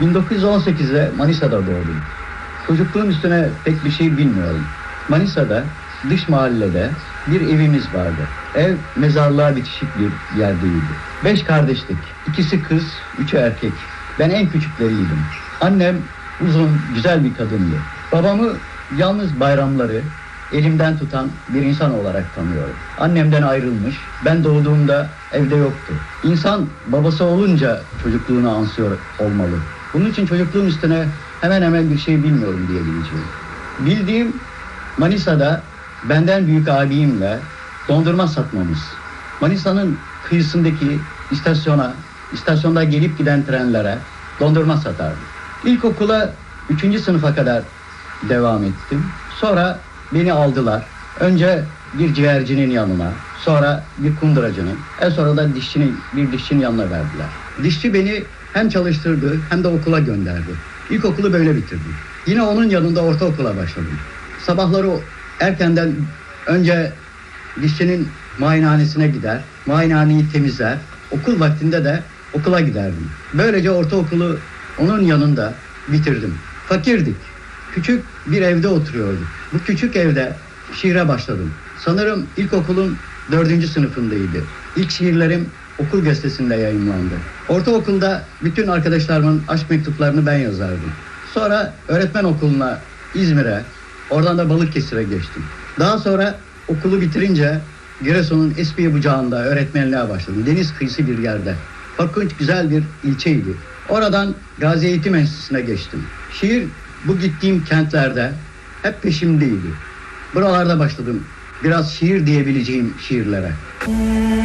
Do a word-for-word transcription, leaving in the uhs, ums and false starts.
bin dokuz yüz on sekizde Manisa'da doğdum. Çocukluğum üstüne pek bir şey bilmiyorum. Manisa'da dış mahallede bir evimiz vardı. Ev mezarlığa bitişik bir yerdeydi. Beş kardeştik. İkisi kız, üçü erkek. Ben en küçükleriydim. Annem uzun, güzel bir kadındı. Babamı yalnız bayramları elimden tutan bir insan olarak tanıyorum. Annemden ayrılmış, ben doğduğumda evde yoktu. İnsan babası olunca çocukluğunu ansıyor olmalı. Bunun için çocukluğum üstüne hemen hemen bir şey bilmiyorum diyebileceğim. Bildiğim Manisa'da benden büyük abimle dondurma satmamız. Manisa'nın kıyısındaki istasyona, istasyonda gelip giden trenlere dondurma satardı. İlkokula üçüncü sınıfa kadar devam ettim. Sonra beni aldılar. Önce bir ciğercinin yanına, sonra bir kunduracının, en sonra da dişçinin, bir dişçinin yanına verdiler. Dişçi beni hem çalıştırdı hem de okula gönderdi. İlkokulu böyle bitirdim. Yine onun yanında ortaokula başladım. Sabahları erkenden önce dişçinin muayenehanesine gider, muayenehaneyi temizler, okul vaktinde de okula giderdim. Böylece ortaokulu onun yanında bitirdim. Fakirdik. Küçük bir evde oturuyorduk. Bu küçük evde şiire başladım. Sanırım ilkokulun dördüncü sınıfındaydı. İlk şiirlerim okul gazetesinde yayınlandı. Ortaokulda bütün arkadaşlarımın aşk mektuplarını ben yazardım. Sonra öğretmen okuluna İzmir'e, oradan da Balıkesir'e geçtim. Daha sonra okulu bitirince Giresun'un Espiye Bucağı'nda öğretmenliğe başladım. Deniz kıyısı bir yerde. Korkunç güzel bir ilçeydi. Oradan Gazi Eğitim Enstitüsü'ne geçtim. Şiir bu gittiğim kentlerde hep peşimdeydi. Buralarda başladım biraz şiir diyebileceğim şiirlere.